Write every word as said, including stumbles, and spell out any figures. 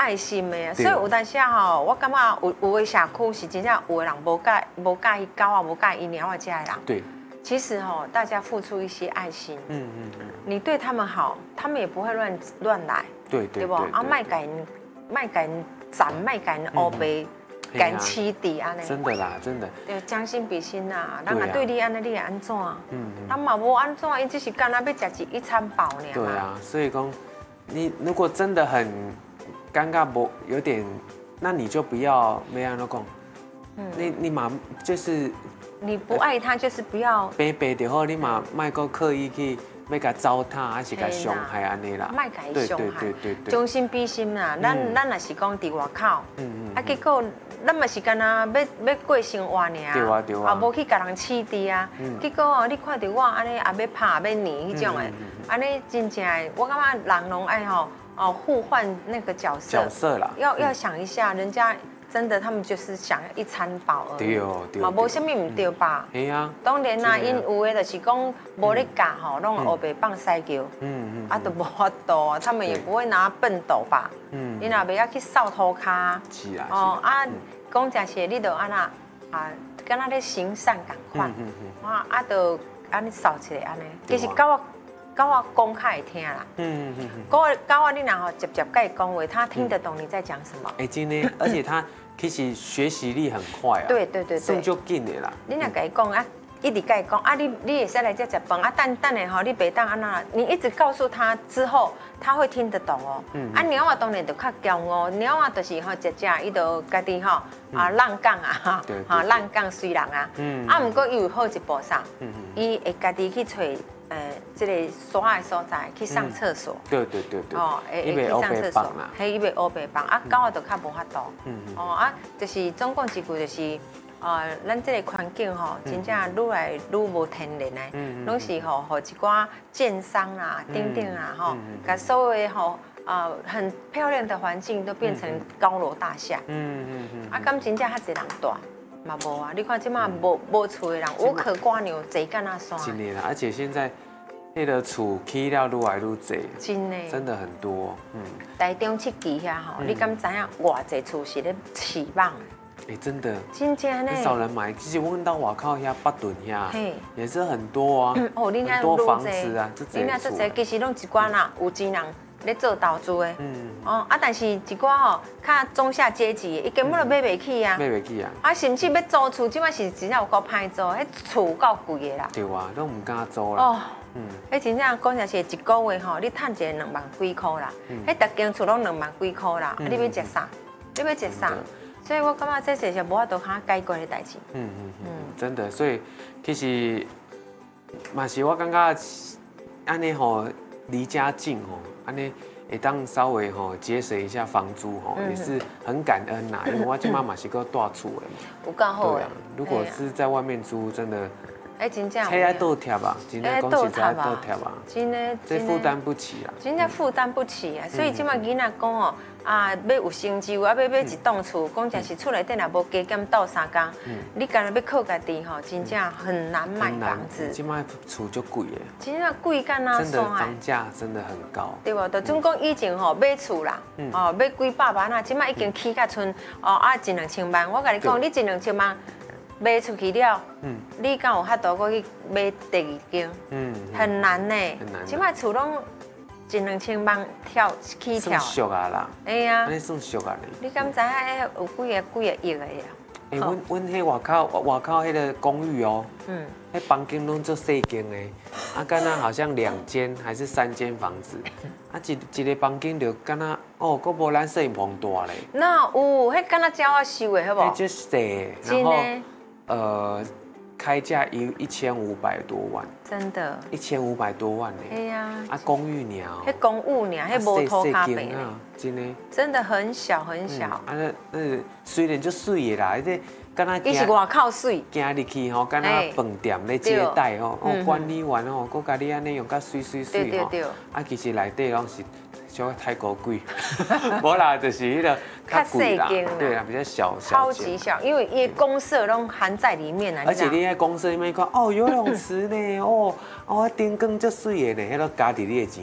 爱心的，所以有当时吼，我感觉有有的社区是真正有的人无介无介意狗啊，无介意猫啊这样人。 对。 其实吼，大家付出一些爱心， 嗯嗯嗯， 你对他们好，他们也不会乱乱来。 对对对不？啊，卖给卖给斩，卖给欧贝，给欺敌啊！ 真的啦，真的。 对，将心比心呐，人家对你安尼，你会安怎？ 嗯， 他嘛无安怎，伊只是干那要吃一一餐饱呢。 对啊，所以讲，你如果真的很尴尬，不有点，那你就不要没安怎讲。嗯，你你嘛就是。 你不爱他，就是不要。 白白就好，你嘛卖个刻意去要甲糟蹋，还是甲伤害安尼啦。 卖甲伊伤害。 对对对对。 将心比心啦，咱咱若是讲伫外口，嗯嗯，啊结果咱嘛是干那要要过生活尔。 对啊对啊。 啊，无去甲人欺敌啊。结果哦，你看到我安尼也要拍也要黏迄种诶，安尼真正诶，我感觉人拢爱吼哦互换那个角色。 角色啦。 要要想一下，人家。真的，他们就是想要一餐饱而已， 对哦，对嘛，无什么唔对吧？ 系啊， 当然啦，因有诶就是讲无咧教吼，拢后白放西球，嗯嗯，啊都无法度，他们也不会拿笨斗吧？嗯，你若袂晓去扫涂骹， 是啊， 哦啊，讲真实，你就安那啊，敢若咧行善共款，嗯嗯，啊啊，就安尼扫起来安尼，其实狗我狗我讲较会听啦，嗯嗯嗯，狗狗我你若吼直接甲伊讲话，他听得懂你在讲什么。 哎，真的，而且他。其实学习力很快啊， 对对对对， 速就紧的啦。 你若甲伊讲啊，一直甲伊讲啊，你你会使来这食饭啊，等等下吼，你别当安那，你一直告诉他之后，他会听得懂哦。嗯。啊，猫啊当然就较强哦，猫啊就是吼食食，伊就家己吼啊浪讲啊哈，哈浪讲随人啊。嗯。啊，不过伊有好一步啥？嗯嗯。伊会家己去找。呃，这个刷的所在去上厕所， 对对对对， 哦，会会去上厕所，嘿，伊袂乌白棒，啊，狗啊就较无法度，嗯嗯，哦啊，就是总共一句就是，呃，咱这个环境吼，真正愈来愈无天然的，嗯拢是吼，互一寡建商啊、等等啊，吼，把所有吼啊很漂亮的环境都变成高楼大厦，嗯嗯嗯，啊，咁真正遐侪人住。嘛无啊！你看即马无无厝的人，无可挂牛，坐干那山。 真的啦，而且现在那个厝起了愈来愈多， 真的， 真的很多。嗯， 台中七期遐吼，你敢知影偌济厝是咧起网？ 哎，真的， 真正呢， 很少人买。其实我问到外口遐北屯遐，也是很多啊， 哦，你很多房子啊， 你那这些其实拢一寡啦，有钱人。咧做投资的，嗯，哦啊，但是一寡吼，较中下阶级，伊根本就买袂起啊， 买袂起啊， 啊，甚至要租厝，即摆是真正有够歹租，迄厝够贵的啦， 对啊，都唔敢租啦， 哦，嗯，迄真正讲实是一个月吼，你趁一个两万几箍啦，迄逐间厝拢两万几箍啦，你要食啥？你要食啥？所以我感觉这些是无法度通解决的代志， 嗯嗯嗯，真的，所以其实嘛是我感觉安尼吼离家近吼。安尼会当稍微吼节省一下房租吼，也是很感恩呐。因为我今妈嘛是个大厝的嘛， 有够好对啊，如果是在外面租，真的， 哎，真正， 车爱倒贴吧，真的讲实在倒贴吧， 真的， 这负担不起啊， 真正负担不起啊。所以今麦囡仔讲哦，啊，要有成就，啊，要买一栋厝，讲真是厝内底若无加减斗三工，你干那要靠家己吼，真正很难买房子。 今麦厝就贵耶， 真正贵干哪真的房价真的很高， 对不？就总讲以前吼买厝啦，哦买几百万啊，今麦已经起甲剩哦啊一两千万。我甲你讲，你一两千万卖出去了，嗯，你敢有法度过去买第二间？嗯，很难呢，很难。今麦厝拢。一两千万跳起跳， 算俗啊啦！ 哎呀， 安尼算俗啊你。 你敢知影有几个几个亿的呀？ 哎，阮阮迄外口外口迄个公寓哦，嗯，迄房间拢做细间的，啊，敢若好像两间还是三间房子，啊，一一个房间就敢若哦，佫无咱摄影棚大嘞。 那有，迄敢若鸟我收的，好不？ 迄就细，然后呃。开价一一千五百多万， 真的， 一千五百多万呢。哎呀，啊公寓鸟， 迄公寓鸟，迄无拖咖啡呢， 真的， 真的很小很小。 啊那那虽然就水的啦，这敢若伊是外口水， 行入去吼，敢若饭店咧接待吼，哦管理员吼，佮家己安尼用甲水水水吼，啊其实内底拢是。就太高贵，无啦，就是迄个较贵啦，对啊，比较小， 超级小，因为伊公社拢含在里面啊。 而且你在公社里面看，哦，游泳池呢，哦，哦，灯光足水的呢，迄个加伫你的钱